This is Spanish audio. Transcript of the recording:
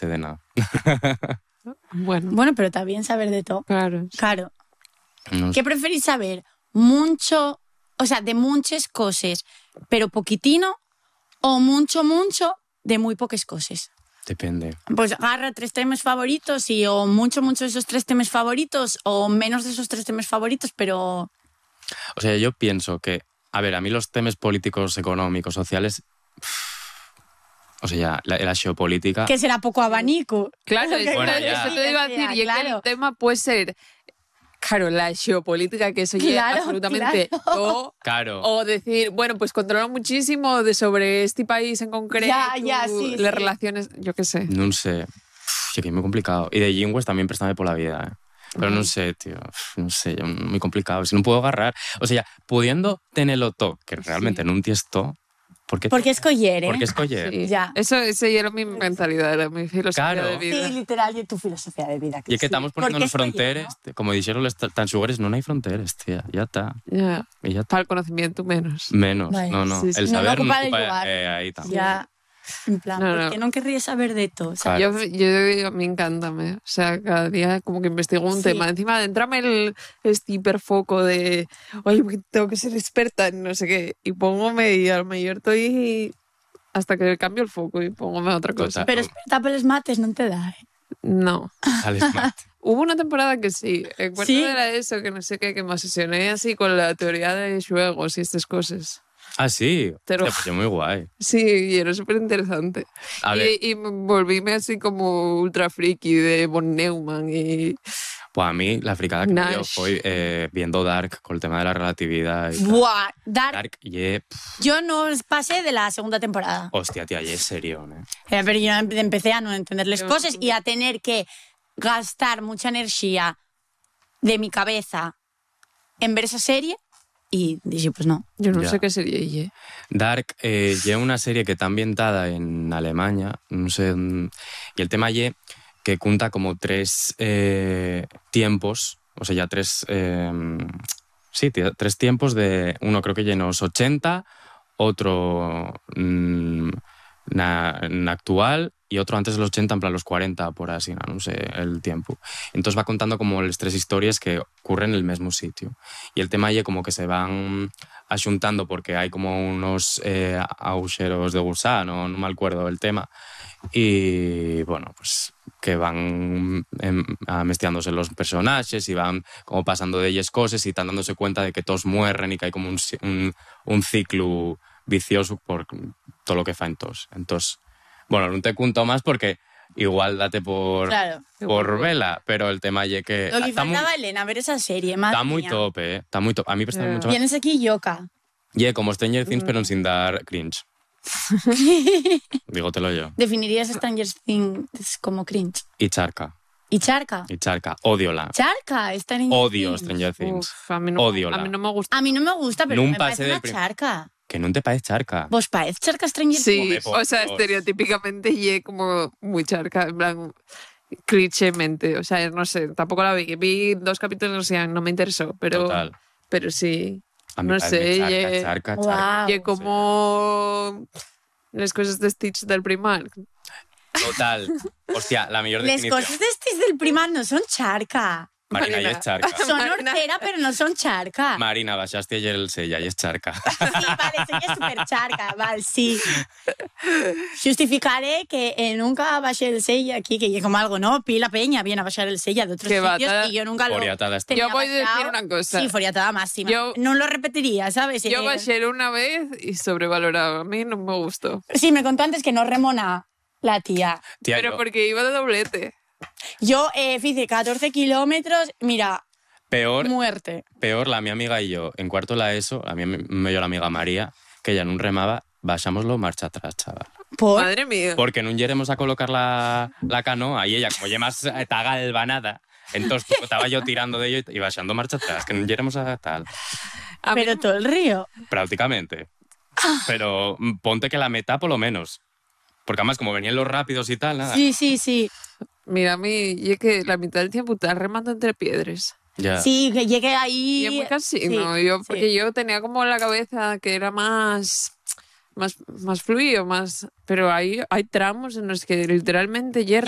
sé de nada. Bueno, pero está bien saber de todo. Claro. Claro. No ¿Qué sé. preferís saber? Mucho, o sea, de muchas cosas, pero poquitino, o mucho de muy pocas cosas? Depende. Pues agarra 3 temas favoritos y o mucho de esos 3 temas favoritos o menos de esos 3 temas favoritos, pero... O sea, yo pienso que, a ver, a mí los temas políticos, económicos, sociales, o sea, ya, la geopolítica... Que será poco abanico. Claro, Bueno, ya. eso te iba a decir. Y es que el tema puede ser, claro, la geopolítica, que eso lleva Claro, absolutamente todo. Claro. O decir, bueno, pues controla muchísimo sobre este país en concreto. Ya, sí, las sí. relaciones, yo qué sé. No sé. Sí, que es muy complicado. Y de lingües también préstame por la vida, ¿eh? Pero no sé, tío. No sé, muy complicado. Si no puedo agarrar... O sea, ya, pudiendo tenerlo todo, que realmente no entiendo todo, ¿por qué? Porque escoger, ¿eh? ¿Por qué escoger? Sí. Ya. Eso era mi mentalidad, era mi filosofía Claro. de vida. Sí, literal, y tu filosofía de vida. Y es que estamos poniendo Porque en fronteras, como dijeron los tansugueres, no hay fronteras, tía. Ya está. Ya. Y ya está. Para el conocimiento menos. Menos. Vale. No. Sí, sí. El No saber no ocupa el ocupa lugar. ahí está. Ya, en plan, No, ¿por qué no querrías saber de todo? O sea, Claro. Yo me encanta, o sea, cada día como que investigo un Sí. tema. Encima de entrarme este hiperfoco de, oye, tengo que ser experta en no sé qué, y póngome, y a lo mejor estoy hasta que cambio el foco y póngome a otra cosa. Total. pero experta por los mates no te da, ¿eh? No. Al smart. Hubo una temporada que sí, en cuarto Sí. era eso, que no sé qué, que me obsesioné así con la teoría de juegos y estas cosas. Ah, sí. Pero- Hostia, pues es muy guay. Sí, y era súper interesante. A ver, Y volvíme así como ultra friki de Von Neumann y... pues a mí la fricada que me dio Nash. fue viendo Dark con el tema de la relatividad. Y tal. Buah, Dark, yo no pasé de la segunda temporada. hostia, tía, y es serio, ¿no? Pero yo empecé a no entenderles cosas y a tener que gastar mucha energía de mi cabeza en ver esa serie y dije, pues no. Yo no Ya. sé qué sería ella. Dark lleva una serie que está ambientada en Alemania, no sé, y el tema que cuenta como 3 tiempos, o sea, ya 3 tiempos de uno creo que ya en los 80, otro en actual y otro antes de los 80, en plan los 40, por así, no sé el tiempo. Entonces va contando como las 3 historias que ocurren en el mismo sitio. Y el tema como que se van ajuntando porque hay como unos agujeros de gusano, no me acuerdo el tema. Y bueno, pues que van mezclándose los personajes y van como pasando de ellas cosas y están dándose cuenta de que todos mueren y que hay como un ciclo vicioso por todo lo que fan todos. Entonces, bueno, no te cuento más porque igual date por vela, pero el tema es que Lo que está muy, faltaba, Elena, ver esa serie, madre está muy mía. top, está muy top. A mí presta mucho más. Vienes aquí yoka. Como Stranger Things, pero sin dar cringe. Dígotelo yo. Definirías Stranger Things como cringe. Y charca. ¿Y Charca? Odiola. Charca, está en Odio Stranger Things. Uf, a mí no me gusta. A mí no me gusta, pero Nun me pasé parece del una prim- charca. Que no te parece charca. ¿Vos parece charca Stranger Sí, Things? Joder, por o sea, Dios. estereotípicamente y como muy charca, en plan, clichémente. O sea, no sé, tampoco la vi. Vi 2 capítulos y no me interesó, pero, Total. pero sí. A mí No parece sé, charca. Guau. Y como las cosas de Stitch del Primark. Total. Hostia, la mejor Les definición. cosas de estos del primar no son charca. Marina, Marina. y es charca. Son Marina. hortera, pero no son charca. Marina, baixaste ayer el sella y es charca. Sí, vale, soy super charca, vale, sí. Justificaré que nunca bajé el sella aquí, que yo como algo, ¿no? Pila peña viene a bajar el sella de otros Que va, sitios ta- y yo nunca lo Foriatada está. tenía Yo voy a decir bajado. una cosa. Sí, foriatada máxima. Yo- no lo repetiría, ¿sabes? Yo bajé una vez y sobrevalorado. A mí no me gustó. Sí, me contó antes que no remona la tía. Tía, Pero yo- porque iba de doblete. Yo hice 14 kilómetros, mira, peor, muerte. la mi amiga y yo, en cuarto la ESO, a mi mejor amiga María, que ella no remaba, baixámoslo marcha atrás, chaval. ¿Por? Madre mía. Porque no llegamos a colocar la canoa y ella, como ya más está galvanada, entonces pues, estaba yo tirando de ello y baixando marcha atrás, que no llegamos a tal. A mí Pero todo el río. Prácticamente. Pero ponte que la meta por lo menos. Porque además como venían los rápidos y tal, nada. Sí, sí, sí. Mira, a mí, y es que la mitad del tiempo estás remando entre piedras. Ya. Sí, que llegué ahí. Y es muy cansino. Sí, Porque sí. yo tenía como la cabeza que era más fluido, más. Pero hay tramos en los que literalmente ya Ya,